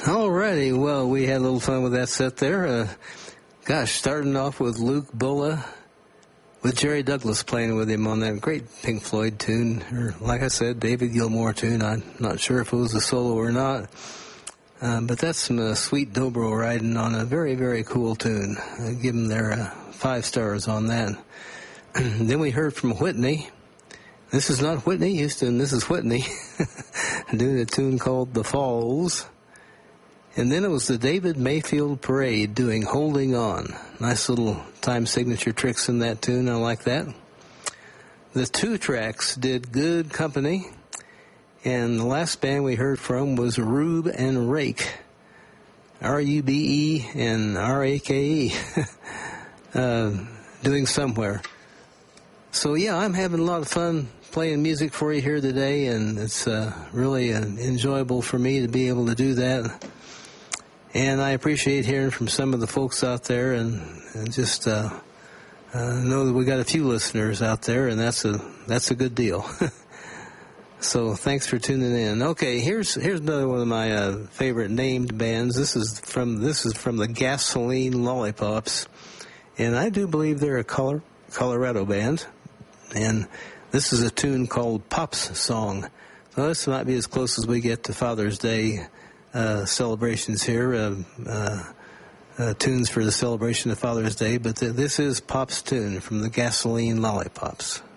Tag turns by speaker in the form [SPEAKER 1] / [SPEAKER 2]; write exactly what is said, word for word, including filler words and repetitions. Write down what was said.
[SPEAKER 1] Alrighty, well, we had a little fun with that set there. Uh, gosh, starting off with Luke Bulla, with Jerry Douglas playing with him on that great Pink Floyd tune, or like I said, David Gilmour tune. I'm not sure if it was a solo or not, uh, but that's some uh, sweet dobro riding on a very, very cool tune. I give them their uh, five stars on that. Then we heard from Whitney. This is not Whitney Houston, this is Whitney, doing a tune called The Falls. And then it was the David Mayfield Parade doing Holding On. Nice little time signature tricks in that tune. I like that. The Two Tracks did Good Company. And the last band we heard from was Rube and Rake. R U B E and R A K E. uh, doing Somewhere. So, yeah, I'm having a lot of fun playing music for you here today. And it's uh, really uh, enjoyable for me to be able to do that. And I appreciate hearing from some of the folks out there, and, and just uh, uh, know that we got a few listeners out there, and that's a that's a good deal. So thanks for tuning in. Okay, here's here's another one of my uh, favorite named bands. This is from this is from the Gasoline Lollipops, and I do believe they're a Color, Colorado band. And this is a tune called Pop's Song. So this might be as close as we get to Father's Day. Uh, celebrations here, uh, uh, uh, tunes for the celebration of Father's Day, but th- this is Pop's tune from the Gasoline Lollipops.